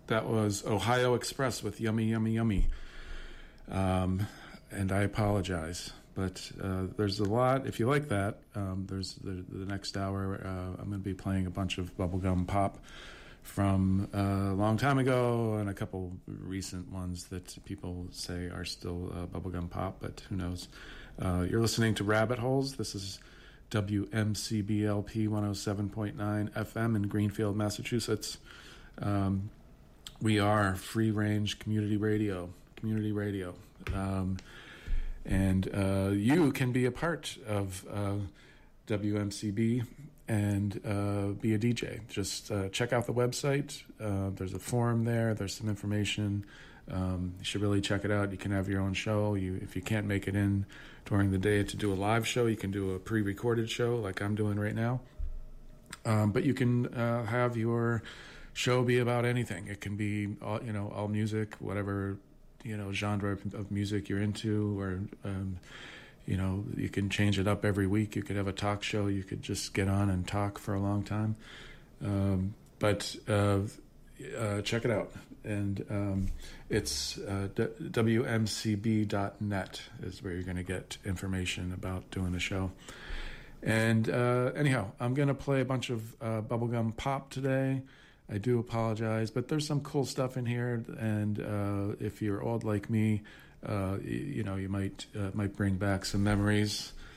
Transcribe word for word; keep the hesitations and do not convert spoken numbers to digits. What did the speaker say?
That was Ohio Express with Yummy, Yummy, Yummy. Um, and I apologize. But uh, there's a lot. If you like that, um, there's the, the next hour. Uh, I'm going to be playing a bunch of bubblegum pop from uh, a long time ago and a couple recent ones that people say are still uh, bubblegum pop, but who knows. Uh, you're listening to Rabbit Holes. This is W M C B L P one oh seven point nine F M in Greenfield, Massachusetts. Um, we are free-range community radio, community radio. Um, and uh, you can be a part of uh, W M C B and uh, be a D J. Just uh, check out the website. Uh, there's a forum there. There's some information. Um, you should really check it out. You can have your own show. You, if you can't make it in during the day to do a live show, you can do a pre-recorded show like I'm doing right now. Um, but you can uh, have your show be about anything. It can be all, you know, all music, whatever, you know, genre of music you're into, or um, you know, you can change it up every week. You could have a talk show. You could just get on and talk for a long time. Um, but uh, uh, check it out, and um, it's uh, W M C B dot net is where you're going to get information about doing the show. And uh, anyhow, I'm going to play a bunch of uh, bubblegum pop today. I do apologize, but there's some cool stuff in here, and uh, if you're old like me, uh, you, you know, you might uh, might bring back some memories